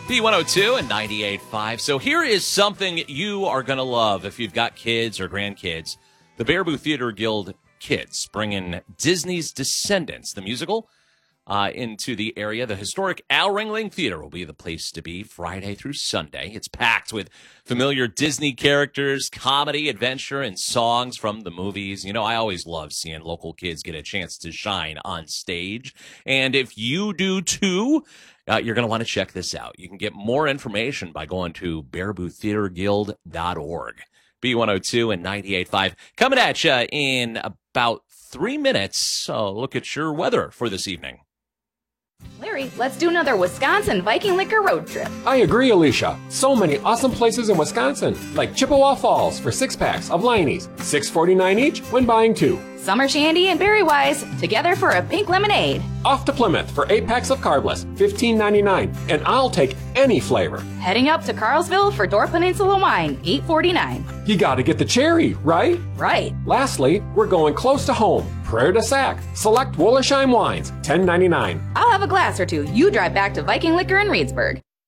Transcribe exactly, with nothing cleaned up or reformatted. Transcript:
B one oh two and ninety-eight point five. So here is something you are going to love if you've got kids or grandkids. The Baraboo Theater Guild Kids bringing Disney's Descendants, the musical, uh, into the area. The historic Al Ringling Theater will be the place to be Friday through Sunday. It's packed with familiar Disney characters, comedy, adventure, and songs from the movies. You know, I always love seeing local kids get a chance to shine on stage. And if you do too, Uh, you're going to want to check this out. You can get more information by going to baraboo theater guild dot org. B one oh two and ninety-eight point five. Coming at you in about three minutes. So look at your weather for this evening. Larry, let's do another Wisconsin Viking Liquor road trip. I agree, Alicia. So many awesome places in Wisconsin, like Chippewa Falls for six packs of Liney's, six forty-nine each when buying two. Summer Shandy and Berry Wise, together for a pink lemonade. Off to Plymouth for eight packs of Carbless, fifteen ninety-nine, and I'll take any flavor. Heading up to Carlsville for Door Peninsula Wine, eight forty-nine. You gotta get the cherry, right? Right. Lastly, we're going close to home. Prairie du Sac, select Wollersheim wines, ten ninety-nine. I'll have a glass or two. You drive back to Viking Liquor in Reedsburg.